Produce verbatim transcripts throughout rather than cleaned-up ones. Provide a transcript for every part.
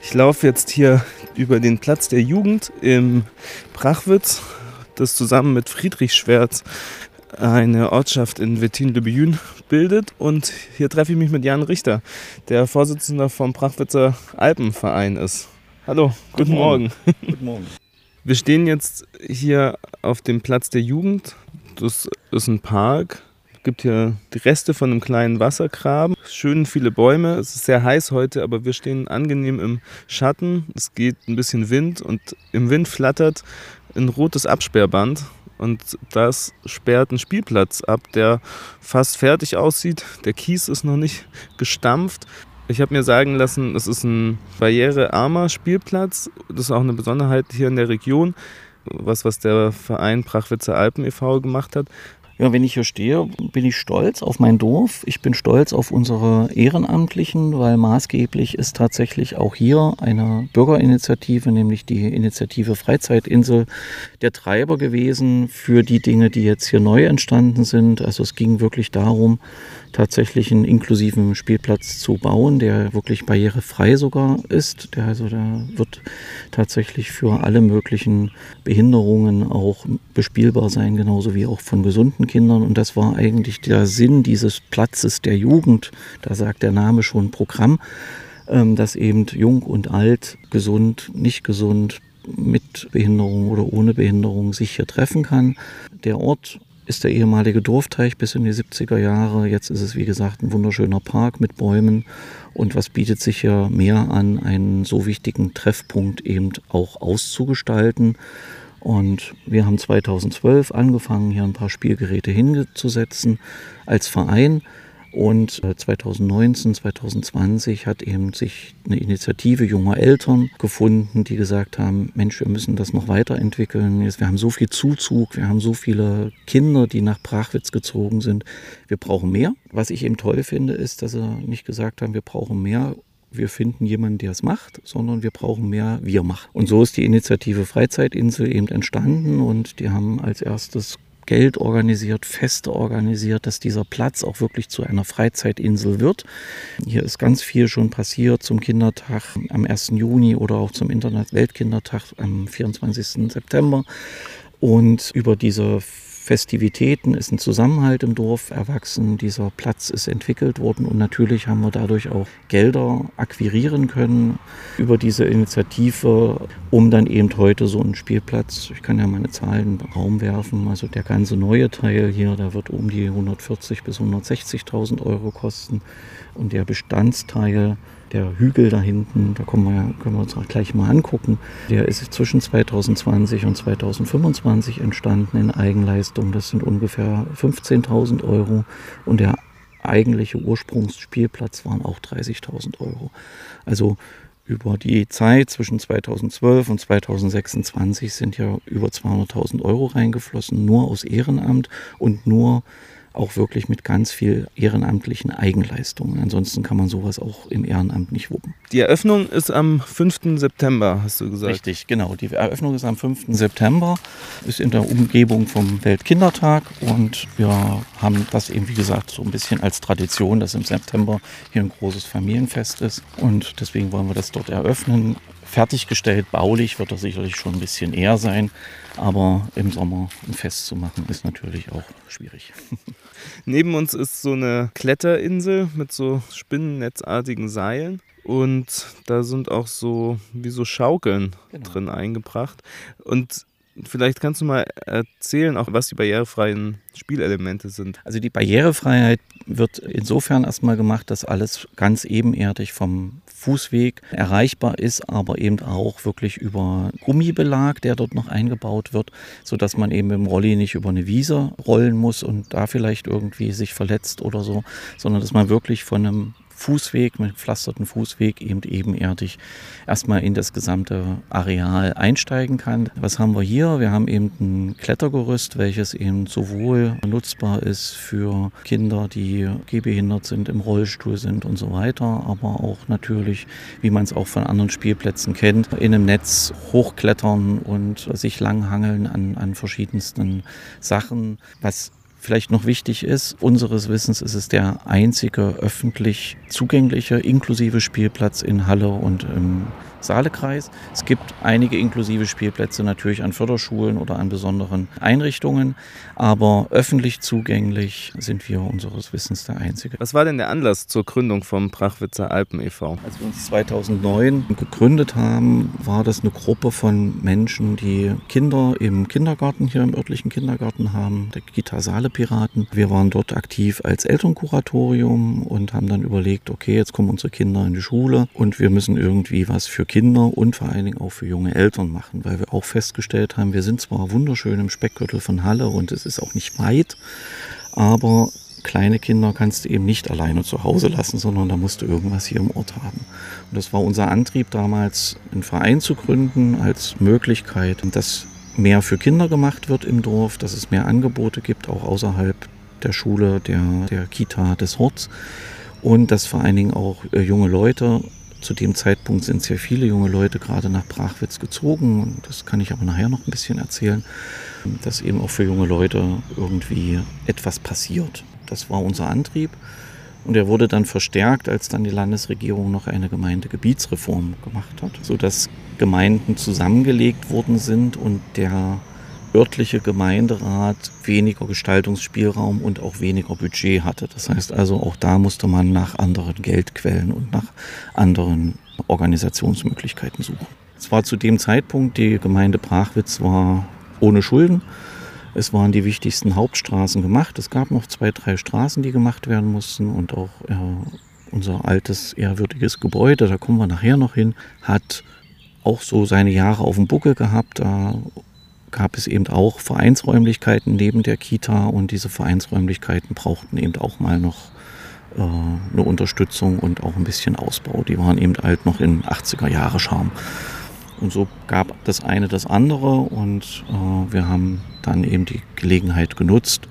Ich laufe jetzt hier über den Platz der Jugend im Prachwitz, das zusammen mit Friedrichswerz eine Ortschaft in Wettin-le-Billon bildet. Und hier treffe ich mich mit Jan Richter, der Vorsitzender vom Prachwitzer Alpenverein ist. Hallo, guten, guten Morgen. Morgen. Guten Morgen. Wir stehen jetzt hier auf dem Platz der Jugend. Das ist ein Park. Es gibt hier die Reste von einem kleinen Wassergraben. Schön viele Bäume. Es ist sehr heiß heute, aber wir stehen angenehm im Schatten. Es geht ein bisschen Wind und im Wind flattert ein rotes Absperrband. Und das sperrt einen Spielplatz ab, der fast fertig aussieht. Der Kies ist noch nicht gestampft. Ich habe mir sagen lassen, es ist ein barrierearmer Spielplatz. Das ist auch eine Besonderheit hier in der Region. Was, was der Verein Prachwitzer Alpen e V gemacht hat. Ja, wenn ich hier stehe, bin ich stolz auf mein Dorf. Ich bin stolz auf unsere Ehrenamtlichen, weil maßgeblich ist tatsächlich auch hier eine Bürgerinitiative, nämlich die Initiative Freizeitinsel, der Treiber gewesen für die Dinge, die jetzt hier neu entstanden sind. Also es ging wirklich darum, tatsächlich einen inklusiven Spielplatz zu bauen, der wirklich barrierefrei sogar ist. Der, also der wird tatsächlich für alle möglichen Behinderungen auch bespielbar sein, genauso wie auch von gesunden Kindern. Und das war eigentlich der Sinn dieses Platzes der Jugend. Da sagt der Name schon Programm, dass eben jung und alt, gesund, nicht gesund, mit Behinderung oder ohne Behinderung sich hier treffen kann. Der Ort ist der ehemalige Dorfteich bis in die siebziger Jahre. Jetzt ist es, wie gesagt, ein wunderschöner Park mit Bäumen. Und was bietet sich hier mehr an, einen so wichtigen Treffpunkt eben auch auszugestalten. Und wir haben zweitausendzwölf angefangen, hier ein paar Spielgeräte hinzusetzen als Verein. Und zweitausendneunzehn, zweitausendzwanzig hat eben sich eine Initiative junger Eltern gefunden, die gesagt haben, Mensch, wir müssen das noch weiterentwickeln. Wir haben so viel Zuzug, wir haben so viele Kinder, die nach Prachwitz gezogen sind. Wir brauchen mehr. Was ich eben toll finde, ist, dass sie nicht gesagt haben, wir brauchen mehr. Wir finden jemanden, der es macht, sondern wir brauchen mehr, wir machen. Und so ist die Initiative Freizeitinsel eben entstanden und die haben als erstes Geld organisiert, Feste organisiert, dass dieser Platz auch wirklich zu einer Freizeitinsel wird. Hier ist ganz viel schon passiert zum Kindertag am ersten Juni oder auch zum Internet-Weltkindertag am vierundzwanzigsten September. Und über diese Festivitäten ist ein Zusammenhalt im Dorf erwachsen. Dieser Platz ist entwickelt worden und natürlich haben wir dadurch auch Gelder akquirieren können über diese Initiative, um dann eben heute so einen Spielplatz, ich kann ja meine Zahlen in den Raum werfen, also der ganze neue Teil hier, der wird um die hundertvierzigtausend bis hundertsechzigtausend Euro kosten und der Bestandsteil, der Hügel da hinten, da können wir, können wir uns auch gleich mal angucken, der ist zwischen zweitausendzwanzig und zweitausendfünfundzwanzig entstanden in Eigenleistung. Das sind ungefähr fünfzehntausend Euro und der eigentliche Ursprungsspielplatz waren auch dreißigtausend Euro. Also über die Zeit zwischen zweitausendzwölf und zweitausendsechsundzwanzig sind ja über zweihunderttausend Euro reingeflossen, nur aus Ehrenamt und nur auch wirklich mit ganz viel ehrenamtlichen Eigenleistungen. Ansonsten kann man sowas auch im Ehrenamt nicht wuppen. Die Eröffnung ist am fünften September, hast du gesagt. Richtig, genau. Die Eröffnung ist am fünften September, ist in der Umgebung vom Weltkindertag und wir haben das eben, wie gesagt, so ein bisschen als Tradition, dass im September hier ein großes Familienfest ist und deswegen wollen wir das dort eröffnen. Fertiggestellt, baulich wird das sicherlich schon ein bisschen eher sein, aber im Sommer ein Fest zu machen ist natürlich auch schwierig. Neben uns ist so eine Kletterinsel mit so spinnennetzartigen Seilen und da sind auch so wie so Schaukeln genau drin eingebracht. Und vielleicht kannst du mal erzählen, auch was die barrierefreien Spielelemente sind. Also die Barrierefreiheit wird insofern erstmal gemacht, dass alles ganz ebenerdig vom Fußweg erreichbar ist, aber eben auch wirklich über Gummibelag, der dort noch eingebaut wird, sodass man eben im Rolli nicht über eine Wiese rollen muss und da vielleicht irgendwie sich verletzt oder so, sondern dass man wirklich von einem Fußweg, mit gepflasterten Fußweg eben ebenerdig erstmal in das gesamte Areal einsteigen kann. Was haben wir hier? Wir haben eben ein Klettergerüst, welches eben sowohl nutzbar ist für Kinder, die gehbehindert sind, im Rollstuhl sind und so weiter, aber auch natürlich, wie man es auch von anderen Spielplätzen kennt, in einem Netz hochklettern und sich langhangeln an, an verschiedensten Sachen, was vielleicht noch wichtig ist, unseres Wissens ist es der einzige öffentlich zugängliche, inklusive Spielplatz in Halle und im Saalekreis. Es gibt einige inklusive Spielplätze natürlich an Förderschulen oder an besonderen Einrichtungen, aber öffentlich zugänglich sind wir unseres Wissens der Einzige. Was war denn der Anlass zur Gründung vom Brachwitzer Alpen e V? Als wir uns zweitausendneun gegründet haben, war das eine Gruppe von Menschen, die Kinder im Kindergarten, hier im örtlichen Kindergarten haben, der Kita Saale Piraten. Wir waren dort aktiv als Elternkuratorium und haben dann überlegt, okay, jetzt kommen unsere Kinder in die Schule und wir müssen irgendwie was für Kinder und vor allen Dingen auch für junge Eltern machen, weil wir auch festgestellt haben, wir sind zwar wunderschön im Speckgürtel von Halle und es ist auch nicht weit, aber kleine Kinder kannst du eben nicht alleine zu Hause lassen, sondern da musst du irgendwas hier im Ort haben. Und das war unser Antrieb damals, einen Verein zu gründen als Möglichkeit, dass mehr für Kinder gemacht wird im Dorf, dass es mehr Angebote gibt, auch außerhalb der Schule, der, der Kita, des Horts und dass vor allen Dingen auch äh, junge Leute, zu dem Zeitpunkt sind sehr viele junge Leute gerade nach Brachwitz gezogen, und das kann ich aber nachher noch ein bisschen erzählen, dass eben auch für junge Leute irgendwie etwas passiert. Das war unser Antrieb und er wurde dann verstärkt, als dann die Landesregierung noch eine Gemeindegebietsreform gemacht hat, sodass Gemeinden zusammengelegt worden sind und der örtliche Gemeinderat weniger Gestaltungsspielraum und auch weniger Budget hatte. Das heißt also, auch da musste man nach anderen Geldquellen und nach anderen Organisationsmöglichkeiten suchen. Es war zu dem Zeitpunkt, die Gemeinde Brachwitz war ohne Schulden. Es waren die wichtigsten Hauptstraßen gemacht. Es gab noch zwei, drei Straßen, die gemacht werden mussten und auch äh, unser altes, ehrwürdiges Gebäude, da kommen wir nachher noch hin, hat auch so seine Jahre auf dem Buckel gehabt. Da gab es eben auch Vereinsräumlichkeiten neben der Kita und diese Vereinsräumlichkeiten brauchten eben auch mal noch äh, eine Unterstützung und auch ein bisschen Ausbau. Die waren eben halt noch in achtziger-Jahre-Charme. Und so gab das eine das andere und äh, wir haben dann eben die Gelegenheit genutzt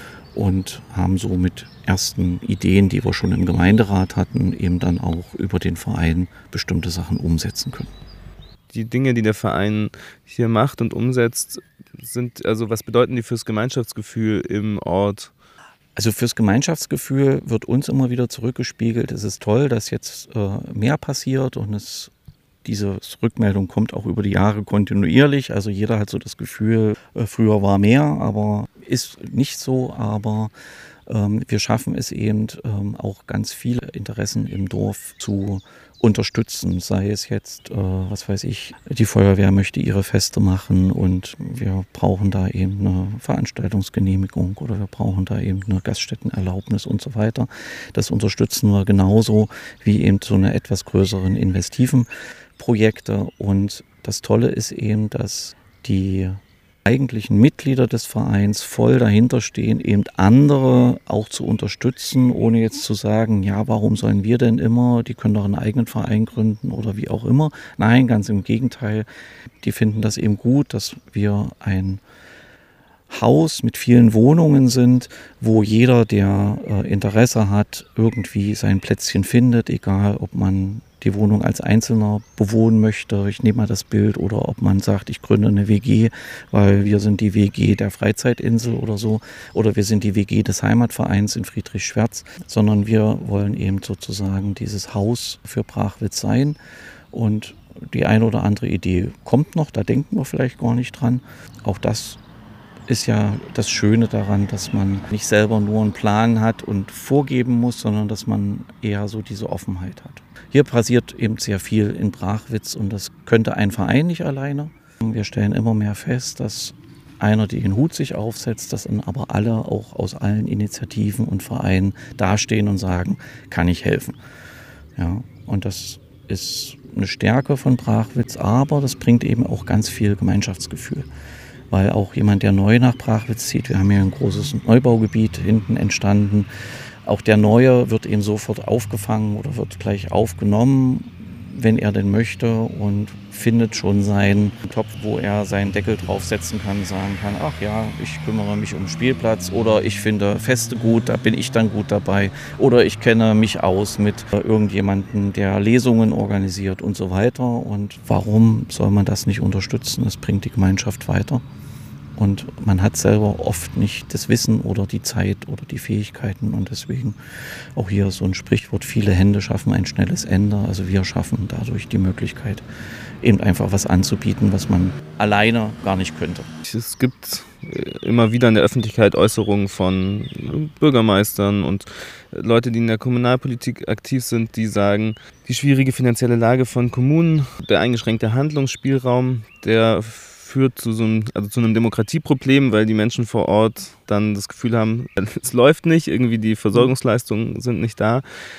und haben so mit ersten Ideen, die wir schon im Gemeinderat hatten, eben dann auch über den Verein bestimmte Sachen umsetzen können. Die Dinge, die der Verein hier macht und umsetzt, sind, also was bedeuten die fürs Gemeinschaftsgefühl im Ort? Also fürs Gemeinschaftsgefühl wird uns immer wieder zurückgespiegelt. Es ist toll, dass jetzt äh, mehr passiert und es, diese Rückmeldung kommt auch über die Jahre kontinuierlich. Also jeder hat so das Gefühl, äh, früher war mehr, aber ist nicht so. Aber ähm, wir schaffen es eben ähm, auch ganz viele Interessen im Dorf zu unterstützen, sei es jetzt, äh, was weiß ich, die Feuerwehr möchte ihre Feste machen und wir brauchen da eben eine Veranstaltungsgenehmigung oder wir brauchen da eben eine Gaststättenerlaubnis und so weiter. Das unterstützen wir genauso wie eben so eine etwas größeren investiven Projekte und das Tolle ist eben, dass die eigentlichen Mitglieder des Vereins voll dahinter stehen, eben andere auch zu unterstützen, ohne jetzt zu sagen, ja, warum sollen wir denn immer, die können doch einen eigenen Verein gründen oder wie auch immer. Nein, ganz im Gegenteil, die finden das eben gut, dass wir ein Haus mit vielen Wohnungen sind, wo jeder, der äh, Interesse hat, irgendwie sein Plätzchen findet, egal ob man die Wohnung als Einzelner bewohnen möchte, ich nehme mal das Bild, oder ob man sagt, ich gründe eine W G, weil wir sind die W G der Freizeitinsel oder so, oder wir sind die W G des Heimatvereins in Friedrichswertz, sondern wir wollen eben sozusagen dieses Haus für Brachwitz sein und die eine oder andere Idee kommt noch, da denken wir vielleicht gar nicht dran. Auch das ist ja das Schöne daran, dass man nicht selber nur einen Plan hat und vorgeben muss, sondern dass man eher so diese Offenheit hat. Hier passiert eben sehr viel in Brachwitz und das könnte ein Verein nicht alleine. Wir stellen immer mehr fest, dass einer den Hut sich aufsetzt, dass dann aber alle auch aus allen Initiativen und Vereinen dastehen und sagen, kann ich helfen. Ja, und das ist eine Stärke von Brachwitz, aber das bringt eben auch ganz viel Gemeinschaftsgefühl. Weil auch jemand, der neu nach Brachwitz zieht, wir haben hier ein großes Neubaugebiet hinten entstanden, auch der Neue wird eben sofort aufgefangen oder wird gleich aufgenommen, wenn er denn möchte, und findet schon seinen Topf, wo er seinen Deckel draufsetzen kann, sagen kann, ach ja, ich kümmere mich um den Spielplatz oder ich finde Feste gut, da bin ich dann gut dabei oder ich kenne mich aus mit irgendjemandem, der Lesungen organisiert und so weiter. Und warum soll man das nicht unterstützen? Das bringt die Gemeinschaft weiter Und man hat selber oft nicht das Wissen oder die Zeit oder die Fähigkeiten. Und deswegen auch hier so ein Sprichwort, viele Hände schaffen ein schnelles Ende. Also wir schaffen dadurch die Möglichkeit, eben einfach was anzubieten, was man alleine gar nicht könnte. Es gibt immer wieder in der Öffentlichkeit Äußerungen von Bürgermeistern und Leute, die in der Kommunalpolitik aktiv sind, die sagen, die schwierige finanzielle Lage von Kommunen, der eingeschränkte Handlungsspielraum, der führt zu so einem, also zu einem Demokratieproblem, weil die Menschen vor Ort dann das Gefühl haben, es läuft nicht, irgendwie die Versorgungsleistungen sind nicht da.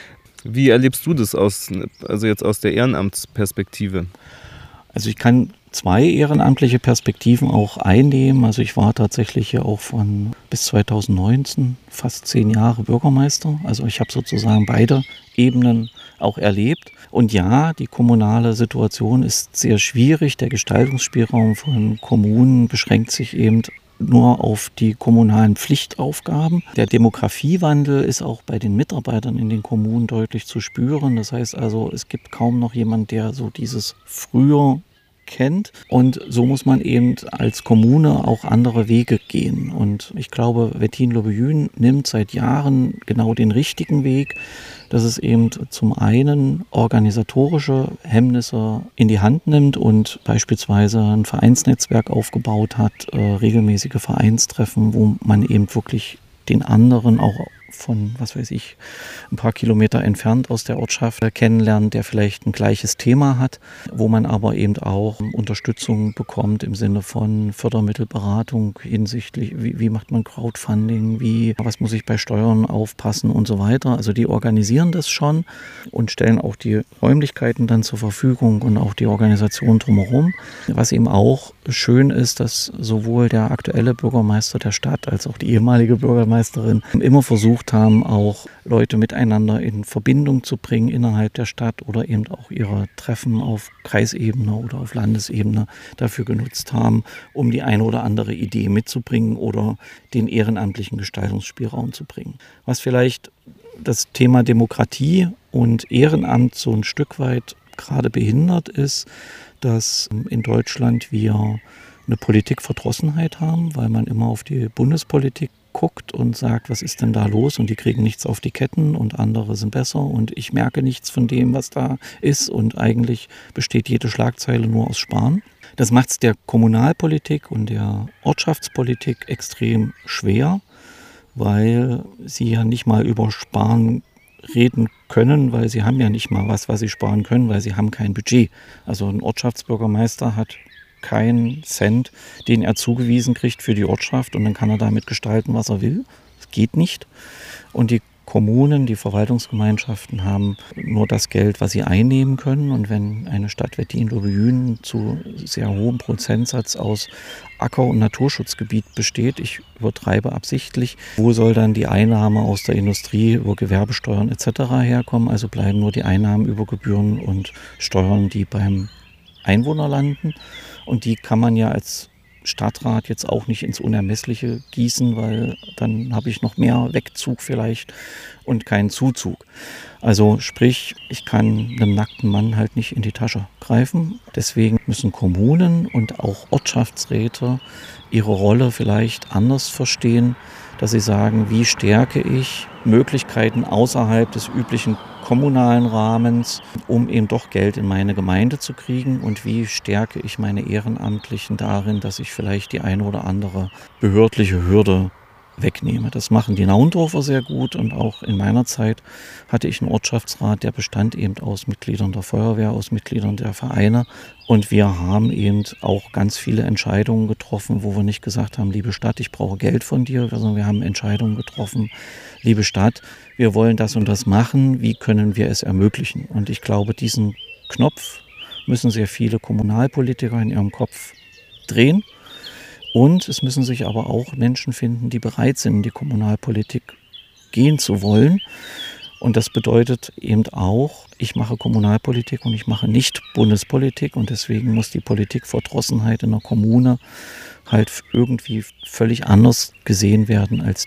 Wie erlebst du das aus, also jetzt aus der Ehrenamtsperspektive? Also ich kann zwei ehrenamtliche Perspektiven auch einnehmen. Also ich war tatsächlich ja auch von bis zweitausendneunzehn fast zehn Jahre Bürgermeister. Also ich habe sozusagen beide Ebenen auch erlebt. Und ja, die kommunale Situation ist sehr schwierig. Der Gestaltungsspielraum von Kommunen beschränkt sich eben nur auf die kommunalen Pflichtaufgaben. Der Demografiewandel ist auch bei den Mitarbeitern in den Kommunen deutlich zu spüren. Das heißt also, es gibt kaum noch jemand, der so dieses früher kennt. Und so muss man eben als Kommune auch andere Wege gehen. Und ich glaube, Wettin-Leubejün nimmt seit Jahren genau den richtigen Weg, dass es eben zum einen organisatorische Hemmnisse in die Hand nimmt und beispielsweise ein Vereinsnetzwerk aufgebaut hat, äh, regelmäßige Vereinstreffen, wo man eben wirklich den anderen auch von, was weiß ich, ein paar Kilometer entfernt aus der Ortschaft kennenlernen, der vielleicht ein gleiches Thema hat, wo man aber eben auch Unterstützung bekommt im Sinne von Fördermittelberatung hinsichtlich, wie, wie macht man Crowdfunding, wie, was muss ich bei Steuern aufpassen und so weiter. Also die organisieren das schon und stellen auch die Räumlichkeiten dann zur Verfügung und auch die Organisation drumherum. Was eben auch schön ist, dass sowohl der aktuelle Bürgermeister der Stadt als auch die ehemalige Bürgermeisterin immer versucht haben, auch Leute miteinander in Verbindung zu bringen innerhalb der Stadt oder eben auch ihre Treffen auf Kreisebene oder auf Landesebene dafür genutzt haben, um die eine oder andere Idee mitzubringen oder den ehrenamtlichen Gestaltungsspielraum zu bringen. Was vielleicht das Thema Demokratie und Ehrenamt so ein Stück weit gerade behindert ist, dass in Deutschland wir eine Politikverdrossenheit haben, weil man immer auf die Bundespolitik guckt und sagt, was ist denn da los und die kriegen nichts auf die Ketten und andere sind besser und ich merke nichts von dem, was da ist und eigentlich besteht jede Schlagzeile nur aus Sparen. Das macht es der Kommunalpolitik und der Ortschaftspolitik extrem schwer, weil sie ja nicht mal über Sparen reden können, weil sie haben ja nicht mal was, was sie sparen können, weil sie haben kein Budget. Also ein Ortschaftsbürgermeister hat keinen Cent, den er zugewiesen kriegt für die Ortschaft und dann kann er damit gestalten, was er will. Das geht nicht. Und die Kommunen, die Verwaltungsgemeinschaften haben nur das Geld, was sie einnehmen können. Und wenn eine Stadt Wettin-Leubejün zu sehr hohem Prozentsatz aus Acker- und Naturschutzgebiet besteht, ich übertreibe absichtlich, wo soll dann die Einnahme aus der Industrie über Gewerbesteuern et cetera herkommen? Also bleiben nur die Einnahmen über Gebühren und Steuern, die beim Einwohner landen. Und die kann man ja als Stadtrat jetzt auch nicht ins Unermessliche gießen, weil dann habe ich noch mehr Wegzug vielleicht und keinen Zuzug. Also sprich, ich kann einem nackten Mann halt nicht in die Tasche greifen. Deswegen müssen Kommunen und auch Ortschaftsräte ihre Rolle vielleicht anders verstehen, dass sie sagen, wie stärke ich Möglichkeiten außerhalb des üblichen kommunalen Rahmens, um eben doch Geld in meine Gemeinde zu kriegen und wie stärke ich meine Ehrenamtlichen darin, dass ich vielleicht die eine oder andere behördliche Hürde wegnehme. Das machen die Naundorfer sehr gut und auch in meiner Zeit hatte ich einen Ortschaftsrat, der bestand eben aus Mitgliedern der Feuerwehr, aus Mitgliedern der Vereine und wir haben eben auch ganz viele Entscheidungen getroffen, wo wir nicht gesagt haben, liebe Stadt, ich brauche Geld von dir, sondern wir haben Entscheidungen getroffen, liebe Stadt, wir wollen das und das machen, wie können wir es ermöglichen? Und ich glaube, diesen Knopf müssen sehr viele Kommunalpolitiker in ihrem Kopf drehen. Und es müssen sich aber auch Menschen finden, die bereit sind, in die Kommunalpolitik gehen zu wollen. Und das bedeutet eben auch, ich mache Kommunalpolitik und ich mache nicht Bundespolitik. Und deswegen muss die Politikverdrossenheit in der Kommune halt irgendwie völlig anders gesehen werden als die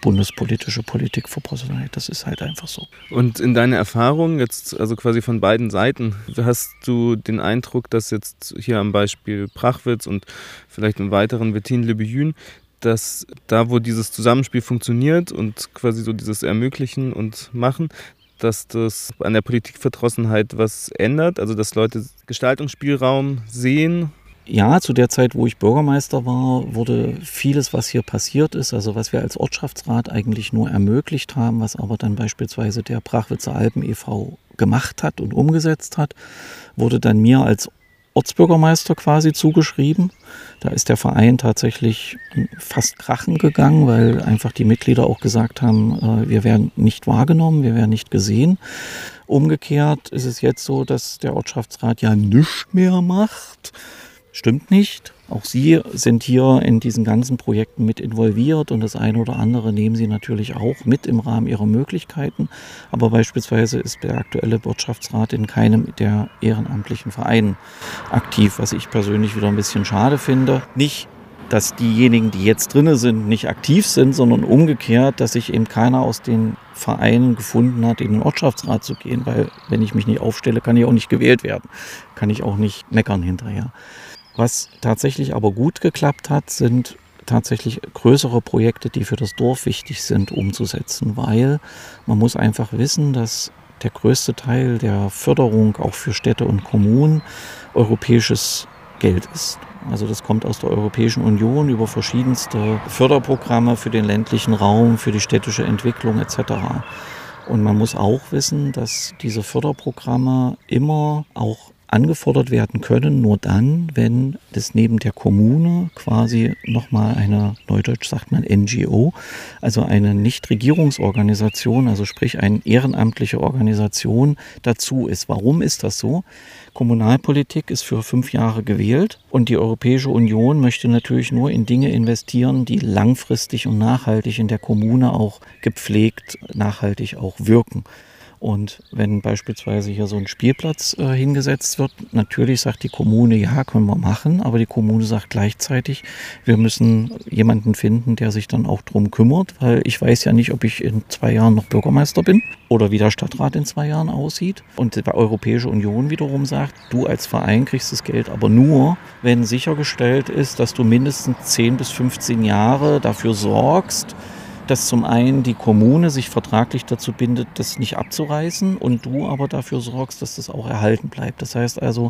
bundespolitische Politikverdrossenheit. Das ist halt einfach so. Und in deiner Erfahrung jetzt, also quasi von beiden Seiten, hast du den Eindruck, dass jetzt hier am Beispiel Prachwitz und vielleicht im weiteren Wettin-Le Bihun, dass da, wo dieses Zusammenspiel funktioniert und quasi so dieses Ermöglichen und Machen, dass das an der Politikverdrossenheit was ändert, also dass Leute Gestaltungsspielraum sehen? Ja, zu der Zeit, wo ich Bürgermeister war, wurde vieles, was hier passiert ist, also was wir als Ortschaftsrat eigentlich nur ermöglicht haben, was aber dann beispielsweise der Prachwitzer Alpen e V gemacht hat und umgesetzt hat, wurde dann mir als Ortsbürgermeister quasi zugeschrieben. Da ist der Verein tatsächlich fast krachen gegangen, weil einfach die Mitglieder auch gesagt haben, wir werden nicht wahrgenommen, wir werden nicht gesehen. Umgekehrt ist es jetzt so, dass der Ortschaftsrat ja nichts mehr macht. Stimmt nicht. Auch Sie sind hier in diesen ganzen Projekten mit involviert und das eine oder andere nehmen Sie natürlich auch mit im Rahmen Ihrer Möglichkeiten. Aber beispielsweise ist der aktuelle Wirtschaftsrat in keinem der ehrenamtlichen Vereine aktiv, was ich persönlich wieder ein bisschen schade finde. Nicht, dass diejenigen, die jetzt drin sind, nicht aktiv sind, sondern umgekehrt, dass sich eben keiner aus den Vereinen gefunden hat, in den Ortschaftsrat zu gehen. Weil wenn ich mich nicht aufstelle, kann ich auch nicht gewählt werden. Kann ich auch nicht meckern hinterher. Was tatsächlich aber gut geklappt hat, sind tatsächlich größere Projekte, die für das Dorf wichtig sind, umzusetzen, weil man muss einfach wissen, dass der größte Teil der Förderung auch für Städte und Kommunen europäisches Geld ist. Also das kommt aus der Europäischen Union über verschiedenste Förderprogramme für den ländlichen Raum, für die städtische Entwicklung et cetera. Und man muss auch wissen, dass diese Förderprogramme immer auch angefordert werden können, nur dann, wenn das neben der Kommune quasi nochmal eine, neudeutsch sagt man N G O, also eine Nichtregierungsorganisation, also sprich eine ehrenamtliche Organisation dazu ist. Warum ist das so? Kommunalpolitik ist für fünf Jahre gewählt und die Europäische Union möchte natürlich nur in Dinge investieren, die langfristig und nachhaltig in der Kommune auch gepflegt, nachhaltig auch wirken. Und wenn beispielsweise hier so ein Spielplatz äh, hingesetzt wird, natürlich sagt die Kommune, ja, können wir machen, aber die Kommune sagt gleichzeitig, wir müssen jemanden finden, der sich dann auch drum kümmert, weil ich weiß ja nicht, ob ich in zwei Jahren noch Bürgermeister bin oder wie der Stadtrat in zwei Jahren aussieht. Und die Europäische Union wiederum sagt, du als Verein kriegst das Geld aber nur, wenn sichergestellt ist, dass du mindestens zehn bis fünfzehn Jahre dafür sorgst, dass zum einen die Kommune sich vertraglich dazu bindet, das nicht abzureißen und du aber dafür sorgst, dass das auch erhalten bleibt. Das heißt also,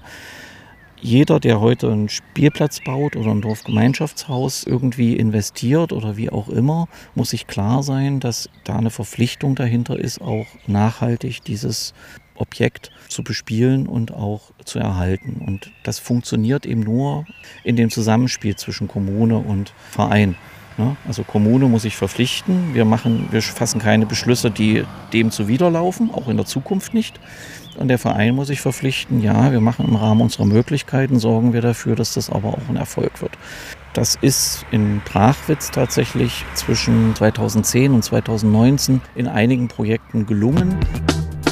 jeder, der heute einen Spielplatz baut oder ein Dorfgemeinschaftshaus irgendwie investiert oder wie auch immer, muss sich klar sein, dass da eine Verpflichtung dahinter ist, auch nachhaltig dieses Objekt zu bespielen und auch zu erhalten. Und das funktioniert eben nur in dem Zusammenspiel zwischen Kommune und Verein. Also Kommune muss sich verpflichten, wir, machen, wir fassen keine Beschlüsse, die dem zuwiderlaufen, auch in der Zukunft nicht. Und der Verein muss sich verpflichten, ja, wir machen im Rahmen unserer Möglichkeiten, sorgen wir dafür, dass das aber auch ein Erfolg wird. Das ist in Prachwitz tatsächlich zwischen zweitausendzehn und zweitausendneunzehn in einigen Projekten gelungen.